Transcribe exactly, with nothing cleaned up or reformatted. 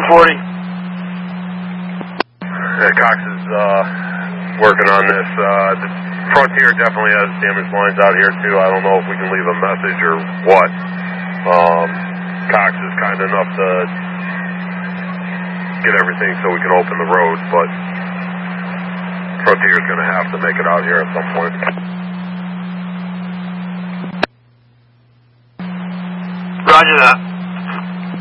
forty. Yeah, Cox is uh, working on this. Uh, the Frontier definitely has damaged lines out here too. I don't know if we can leave a message or what. Um, Cox is kind enough to get everything so we can open the road, but Frontier's going to have to make it out here at some point. Roger that.